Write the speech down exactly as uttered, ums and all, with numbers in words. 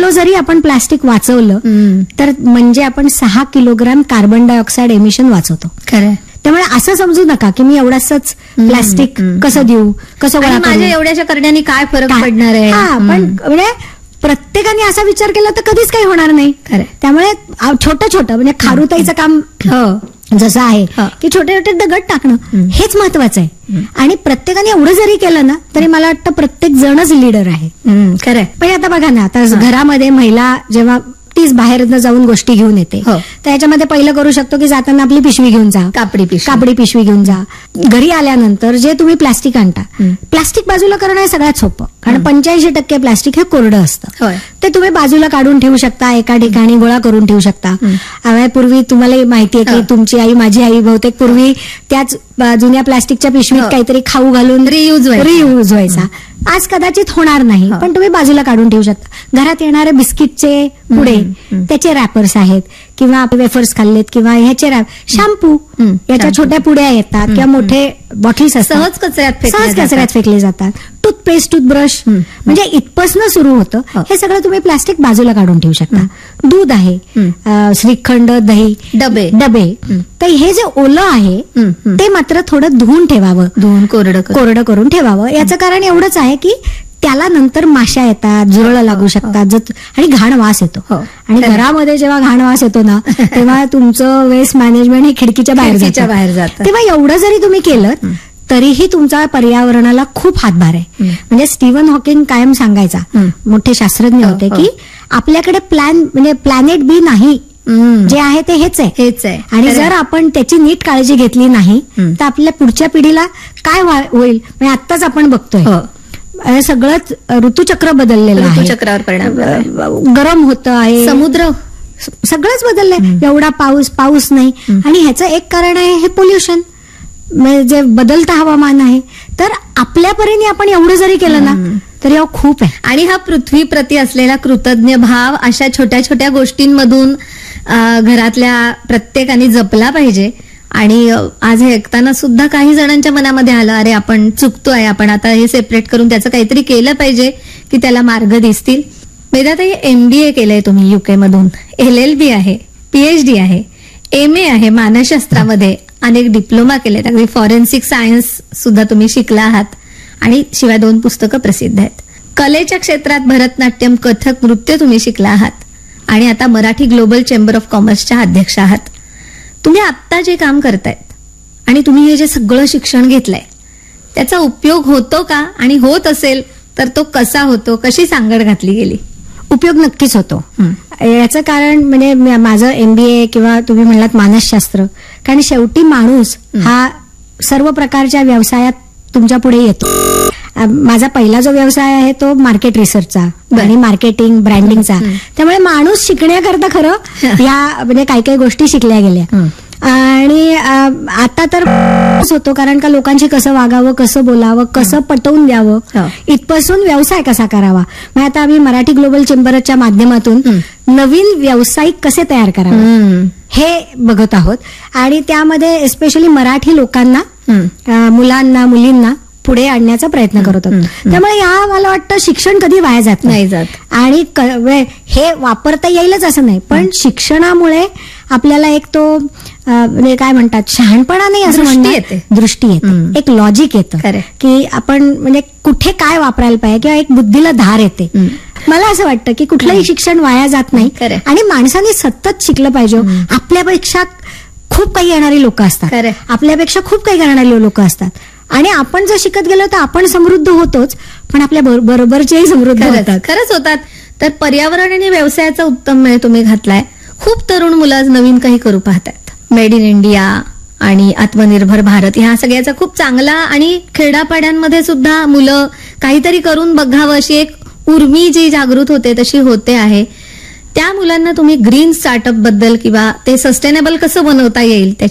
Kilo जरी आपण plastic वाचवलं तर म्हणजे आपण सहा किलोग्राम कार्बन डायऑक्साईड एमिशन वाचवतो. खरं. त्यामुळे असं समजू नका की मी एवढाच प्लास्टिक कसं देऊ, कसं गोळा करू, माझ्या एवढ्याच्या करण्याने काय फरक पडणार आहे. हा, पण म्हणजे प्रत्येकाने असा विचार केला तर कधीच काही होणार नाही. खरं. त्यामुळे छोटं छोटं म्हणजे खारुताईचं काम जसं आहे की छोटे छोटे दगड टाकणं हेच महत्वाचं आहे. आणि प्रत्येकाने एवढं जरी केलं ना तरी मला वाटतं प्रत्येक जणच लीडर आहे. खरं. पण आता बघा ना, आता घरामध्ये महिला जेव्हा तीच बाहेर जाऊन गोष्टी घेऊन येते, त्याच्यामध्ये पहिलं करू शकतो की जाताना आपली पिशवी घेऊन जा, कापडी पिशवी कापडी पिशवी घेऊन जा. घरी आल्यानंतर जे तुम्ही प्लास्टिक आणता, प्लास्टिक बाजूला करणं हे सगळ्यात सोपं, कारण पंच्याऐंशी टक्के प्लास्टिक हे कोरडं असतं. ते तुम्ही बाजूला काढून ठेवू शकता, एका ठिकाणी गोळा करून ठेवू शकता. पूर्वी तुम्हाला माहिती आहे की तुमची आई, माझी आई बहुतेक पूर्वी त्याच जुन्या प्लास्टिकच्या पिशवीत काहीतरी खाऊ घालून रियूज रियूज व्हायचा. आज कदाचित होणार नाही, पण तुम्ही बाजूला काढून ठेवू शकता. घरात येणारे बिस्किटचे पुडे, त्याचे रॅपर्स आहेत, किंवा वेफर्स खाल्लेत किंवा ह्याचे रॅप, शॅम्पू याच्या छोट्या पुड्या येतात किंवा मोठे बॉटल्स असतात, सहज कचऱ्यात सहज कचऱ्यात फेकले जातात. टूथपेस्ट, टूथब्रश, म्हणजे इथपासून सुरू होतं. हे सगळं तुम्ही प्लास्टिक बाजूला काढून ठेवू शकता. दूध आहे, श्रीखंड, दही, डबे डबे तर हे जे ओलं आहे ते मात्र थोडं धुवून ठेवावं, धुवून कोरडं कोरडं करून ठेवावं. याचं कारण एवढंच आहे की त्याला नंतर माश्या येतात, झुरळ लागू शकतात आणि घाण वास येतो. आणि घरामध्ये जेव्हा घाण वास येतो ना तेव्हा तुमचं वेस्ट मॅनेजमेंट हे खिडकीच्या बाहेर बाहेर जातं. तेव्हा एवढं जरी तुम्ही केलं तरीही तुमचा पर्यावरणाला खूप हातभार आहे. म्हणजे स्टीव्हन हॉकिंग कायम सांगायचा, मोठे शास्त्रज्ञ होते, की आपल्याकडे प्लॅन म्हणजे प्लॅनेट बी नाही, जे आहे ते हेच आहे हेच आहे आणि जर आपण त्याची नीट काळजी घेतली नाही तर आपल्या पुढच्या पिढीला काय होईल. म्हणजे आत्ताच आपण बघतोय सगळंच ऋतुचक्र बदललेलं आहे, ऋतुचक्रावर परिणाम, गरम होतं आहे, समुद्र सगळंच बदललंय. एवढा पाऊस पाऊस नाही. आणि ह्याचं एक कारण आहे हे पोल्युशन, जे बदलतं हवामान आहे. तर आपल्या परीने आपण एवढं जरी केलं ना तरी खूप आहे. आणि हा पृथ्वी प्रती असलेला कृतज्ञ भाव अशा छोट्या छोट्या गोष्टींमधून घरातल्या प्रत्येकाने जपला पाहिजे. आणि आज हे ऐकताना सुद्धा काही जणांच्या मनामध्ये आलं, अरे आपण चुकतोय, आपण आता हे सेपरेट करून त्याचं काहीतरी केलं पाहिजे की त्याला मार्ग दिसतील. वेदाताई, एमबीए केलंय तुम्ही युके मधून, एल एल बी आहे, पीएचडी आहे, एम ए आहे मानसशास्त्रामध्ये, अनेक डिप्लोमा केलेत, अगदी फॉरेन्सिक सायन्स सुद्धा तुम्ही शिकला आहात आणि शिवाय दोन पुस्तकं प्रसिद्ध आहेत. कलेच्या क्षेत्रात भरतनाट्यम, कथक, नृत्य तुम्ही शिकला आहात आणि आता मराठी ग्लोबल चेंबर ऑफ कॉमर्सच्या अध्यक्ष आहात. तुम्ही आत्ता जे काम करतायत आणि तुम्ही हे जे सगळं शिक्षण घेतलंय त्याचा उपयोग होतो का, आणि होत असेल तर तो कसा होतो, कशी सांगड घातली गेली? उपयोग नक्कीच होतो. याचं कारण म्हणजे माझं एमबीए किंवा तुम्ही म्हणलात मानसशास्त्र, कारण शेवटी माणूस हा सर्व प्रकारच्या व्यवसायात तुमच्या पुढे येतो. माझा पहिला जो व्यवसाय आहे तो मार्केट रिसर्चचा आणि मार्केटिंग ब्रँडिंगचा. त्यामुळे माणूस शिकण्याकरता खरं या म्हणजे काही काही गोष्टी शिकल्या गेल्या. आणि आता तर होतो, कारण का लोकांशी कसं वागावं, कसं बोलावं, कसं पटवून द्यावं, इथपासून व्यवसाय कसा करावा. मग आता आम्ही मराठी ग्लोबल चेंबरच्या माध्यमातून नवीन व्यावसायिक कसे तयार करावे हे बघत आहोत. आणि त्यामध्ये एस्पेशली मराठी लोकांना, मुलांना, मुलींना पुढे आणण्याचा प्रयत्न करत होतो. त्यामुळे या मला वाटतं शिक्षण कधी वाया जात नाही जात. आणि हे वापरता येईलच असं नाही, पण शिक्षणामुळे आपल्याला एक तो म्हणजे काय म्हणतात, शहाणपणा नाही असं म्हणतात, दृष्टी येते, एक लॉजिक येतं की आपण म्हणजे कुठे काय वापरायला पाहिजे, किंवा एक बुद्धीला धार येते. मला असं वाटतं की कुठलंही शिक्षण वाया जात नाही आणि माणसाने सतत शिकलं पाहिजे. आपल्यापेक्षा खूप काही येणारी लोक असतात, आपल्यापेक्षा खूप काही करणारी लोक असतात आणि आपण जर शिकत गेलो तर आपण समृद्ध होतोच, पण आपल्या बरोबरचेही समृद्ध होतात. खरंच होतात. तर पर्यावरण आणि व्यवसायाचा उत्तम मेळ तुम्ही घातलाय. खूप तरुण मुलं आज नवीन काही करू पाहतात. मेड इन इंडिया आणि आत्मनिर्भर भारत ह्या सगळ्याचा खूप चांगला, आणि खेड्यापाड्यांमध्ये सुद्धा मुलं काहीतरी करून बघावं अशी एक उर्मी जी जागृत होते तशी होते आहे. त्या मुलांना तुम्ही ग्रीन स्टार्टअप बद्दल किंवा ते सस्टेनेबल कसं बनवता येईल त्याची